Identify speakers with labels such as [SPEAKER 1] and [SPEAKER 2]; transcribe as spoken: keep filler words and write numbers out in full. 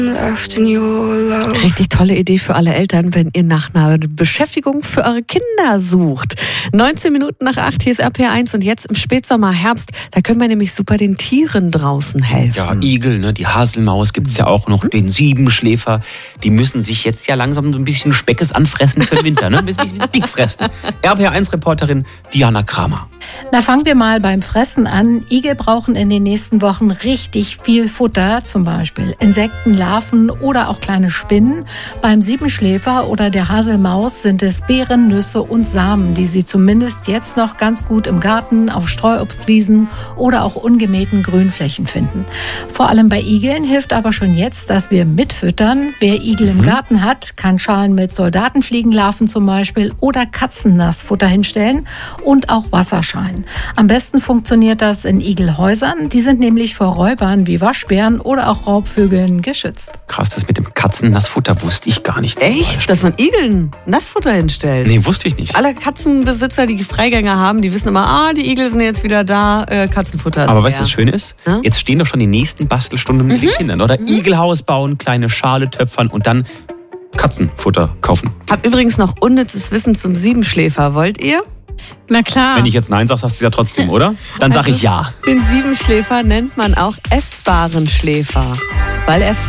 [SPEAKER 1] Richtig tolle Idee für alle Eltern, wenn ihr nach einer Beschäftigung für eure Kinder sucht. neunzehn Minuten nach acht, hier ist R P R eins und jetzt im Spätsommer, Herbst, da können wir nämlich super den Tieren draußen helfen.
[SPEAKER 2] Ja, Igel, ne, die Haselmaus gibt's ja auch noch, den Siebenschläfer. Die müssen sich jetzt ja langsam so ein bisschen Speckes anfressen für den Winter, ne? Ein bisschen dick fressen. R P R eins Reporterin Diana Kramer.
[SPEAKER 3] Na, fangen wir mal beim Fressen an. Igel brauchen in den nächsten Wochen richtig viel Futter, zum Beispiel Insekten, Larven oder auch kleine Spinnen. Beim Siebenschläfer oder der Haselmaus sind es Beeren, Nüsse und Samen, die sie zumindest jetzt noch ganz gut im Garten, auf Streuobstwiesen oder auch ungemähten Grünflächen finden. Vor allem bei Igeln hilft aber schon jetzt, dass wir mitfüttern. Wer Igel im Garten hat, kann Schalen mit Soldatenfliegenlarven zum Beispiel oder Katzennassfutter hinstellen und auch Wasserschalen. Am besten funktioniert das in Igelhäusern. Die sind nämlich vor Räubern wie Waschbären oder auch Raubvögeln geschützt.
[SPEAKER 2] Krass, das mit dem Katzennassfutter wusste ich gar nicht.
[SPEAKER 1] Echt? Dass man Igeln Nassfutter hinstellt?
[SPEAKER 2] Nee, wusste ich nicht.
[SPEAKER 1] Alle Katzenbesitzer, die Freigänger haben, die wissen immer, ah, die Igel sind jetzt wieder da, äh, Katzenfutter ist
[SPEAKER 2] Aber
[SPEAKER 1] leer.
[SPEAKER 2] weißt du, was schön ist?
[SPEAKER 1] Ja?
[SPEAKER 2] Jetzt stehen doch schon die nächsten Bastelstunden mit
[SPEAKER 1] Mhm.
[SPEAKER 2] den Kindern, oder? Mhm. Igelhaus bauen, kleine Schale töpfern und dann Katzenfutter kaufen.
[SPEAKER 1] Hab übrigens noch unnützes Wissen zum Siebenschläfer. Wollt ihr?
[SPEAKER 4] Na klar.
[SPEAKER 2] Wenn ich jetzt Nein sage, sagst du ja trotzdem, oder? Dann sage ich ja.
[SPEAKER 1] Den Siebenschläfer nennt man auch essbaren Schläfer, weil er